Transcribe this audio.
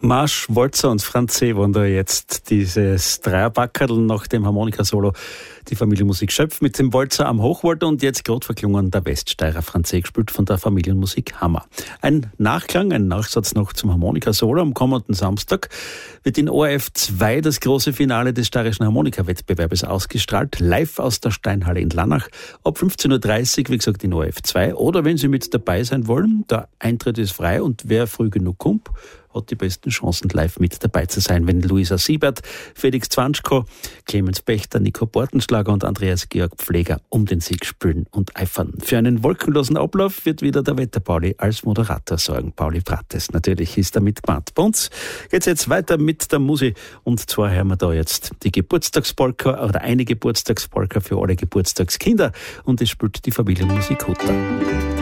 Marsch, Walzer und Franzé waren da jetzt dieses Dreierbackerl nach dem Harmonika-Solo. Die Familienmusik Schöpf mit dem Walzer am Hochwalder und jetzt gerade verklungen der Weststeirer Franzé, gespielt von der Familienmusik Hammer. Ein Nachklang, ein Nachsatz noch zum Harmonika-Solo. Am kommenden Samstag wird in ORF 2 das große Finale des steirischen Harmonika-Wettbewerbes ausgestrahlt, live aus der Steinhalle in Lannach, ab 15.30 Uhr, wie gesagt, in ORF 2. Oder wenn Sie mit dabei sein wollen, der Eintritt ist frei und wer früh genug kommt, hat die besten Chancen, live mit dabei zu sein, wenn Luisa Siebert, Felix Zwanschko, Clemens Pächter, Nico Bortenschlager und Andreas Georg Pfleger um den Sieg spielen und eifern. Für einen wolkenlosen Ablauf wird wieder der Wetterpauli als Moderator sorgen. Pauli Prates natürlich ist damit gemeint. Bei uns geht's jetzt weiter mit der Musik und zwar hören wir da jetzt die Geburtstagspolka oder eine Geburtstagspolka für alle Geburtstagskinder und es spielt die Familienmusik Hutter.